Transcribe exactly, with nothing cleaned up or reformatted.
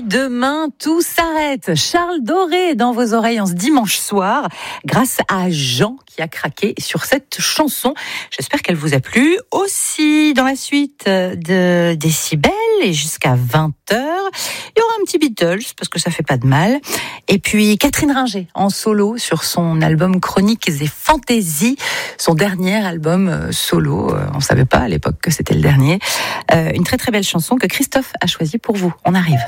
demain, tout s'arrête. Charles Doré dans vos oreilles en ce dimanche soir, grâce à Jean qui a craqué sur cette chanson. J'espère qu'elle vous a plu. Aussi, dans la suite de Décibel et jusqu'à vingt heures, il y aura un petit Beatles parce que ça fait pas de mal. Et puis Catherine Ringer en solo sur son album Chroniques et Fantaisies, son dernier album solo. On savait pas à l'époque que c'était le dernier. Euh, une très très belle chanson que Christophe a choisie pour vous. On arrive.